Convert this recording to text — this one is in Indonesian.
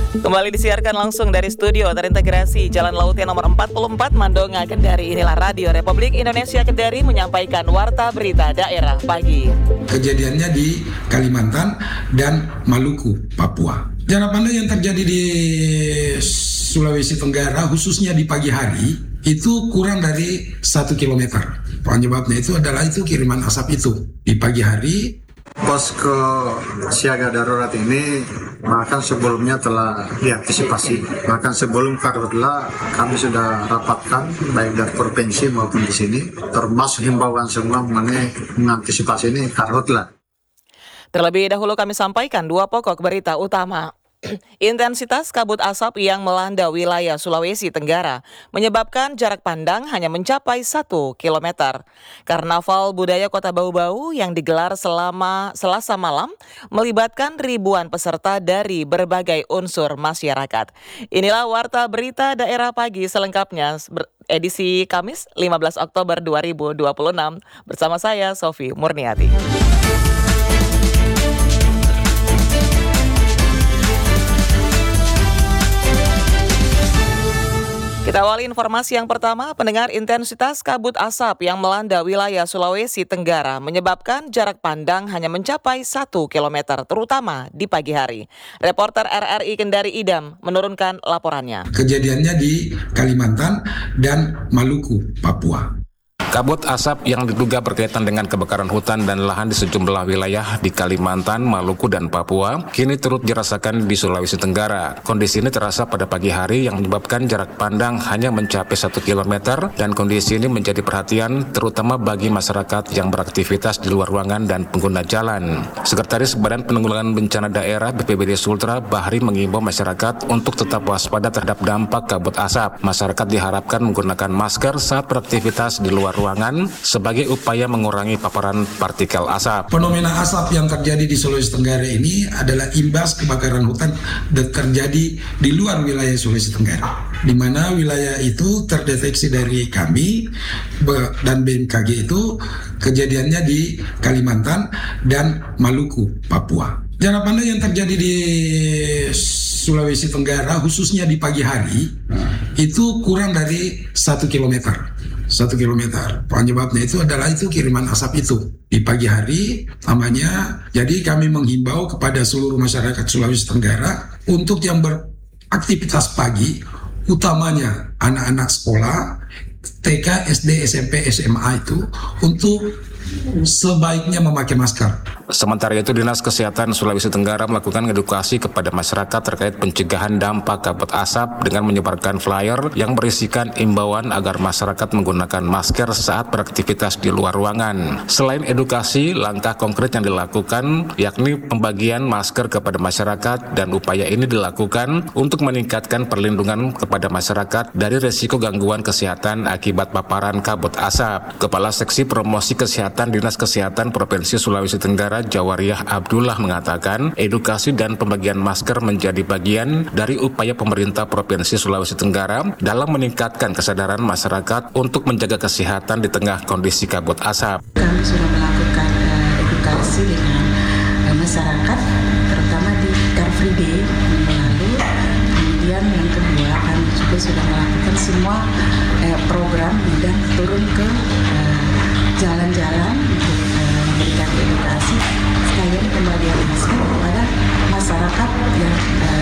Kembali disiarkan langsung dari studio terintegrasi Jalan Laut yang nomor 44 Mandonga, Kendari. Inilah Radio Republik Indonesia Kendari menyampaikan Warta Berita Daerah Pagi. Kejadiannya di Kalimantan dan Maluku, Papua. Jarak pandang yang terjadi di Sulawesi Tenggara khususnya di pagi hari itu kurang dari 1 kilometer. Penyebabnya itu adalah kiriman asap itu di pagi hari. Posko siaga darurat ini bahkan sebelumnya telah diantisipasi. Bahkan sebelum karhutla kami sudah rapatkan baik dari provinsi maupun di sini, termasuk himbauan semua mengenai mengantisipasi ini karhutla. Terlebih dahulu kami sampaikan 2 pokok berita utama. Intensitas kabut asap yang melanda wilayah Sulawesi Tenggara menyebabkan jarak pandang hanya mencapai 1 km. Karnaval budaya Kota Bau-Bau yang digelar selama Selasa malam melibatkan ribuan peserta dari berbagai unsur masyarakat. Inilah Warta Berita Daerah Pagi selengkapnya edisi Kamis 15 Oktober 2026 bersama saya Sofi Murniati. Kita awali informasi yang pertama, pendengar. Intensitas kabut asap yang melanda wilayah Sulawesi Tenggara menyebabkan jarak pandang hanya mencapai 1 km, terutama di pagi hari. Reporter RRI Kendari Idam menurunkan laporannya. Kejadiannya di Kalimantan dan Maluku, Papua. Kabut asap yang diduga berkaitan dengan kebakaran hutan dan lahan di sejumlah wilayah di Kalimantan, Maluku, dan Papua kini turut dirasakan di Sulawesi Tenggara. Kondisi ini terasa pada pagi hari yang menyebabkan jarak pandang hanya mencapai 1 km dan kondisi ini menjadi perhatian terutama bagi masyarakat yang beraktivitas di luar ruangan dan pengguna jalan. Sekretaris Badan Penanggulangan Bencana Daerah BPBD Sultra, Bahri, mengimbau masyarakat untuk tetap waspada terhadap dampak kabut asap. Masyarakat diharapkan menggunakan masker saat beraktivitas di luar ruangan sebagai upaya mengurangi paparan partikel asap. Fenomena asap yang terjadi di Sulawesi Tenggara ini adalah imbas kebakaran hutan yang terjadi di luar wilayah Sulawesi Tenggara, di mana wilayah itu terdeteksi dari kami dan BMKG itu kejadiannya di Kalimantan dan Maluku, Papua. Jarak pandang yang terjadi di Sulawesi Tenggara khususnya di pagi hari itu kurang dari 1 kilometer. 1 km. Penyebabnya itu adalah kiriman asap itu di pagi hari namanya. Jadi kami menghimbau kepada seluruh masyarakat Sulawesi Tenggara untuk yang beraktivitas pagi, utamanya anak-anak sekolah TK, SD, SMP, SMA itu untuk sebaiknya memakai masker. Sementara itu, Dinas Kesehatan Sulawesi Tenggara melakukan edukasi kepada masyarakat terkait pencegahan dampak kabut asap dengan menyebarkan flyer yang berisikan imbauan agar masyarakat menggunakan masker saat beraktivitas di luar ruangan. Selain edukasi, langkah konkret yang dilakukan yakni pembagian masker kepada masyarakat, dan upaya ini dilakukan untuk meningkatkan perlindungan kepada masyarakat dari risiko gangguan kesehatan akibat paparan kabut asap. Kepala Seksi Promosi Kesehatan Dinas Kesehatan Provinsi Sulawesi Tenggara Jawariyah Abdullah mengatakan edukasi dan pembagian masker menjadi bagian dari upaya pemerintah Provinsi Sulawesi Tenggara dalam meningkatkan kesadaran masyarakat untuk menjaga kesehatan di tengah kondisi kabut asap. Kami sudah melakukan edukasi dengan masyarakat, terutama di Car Free Day minggu lalu. Kemudian yang kedua, kami juga sudah melakukan semua program bidang turun ke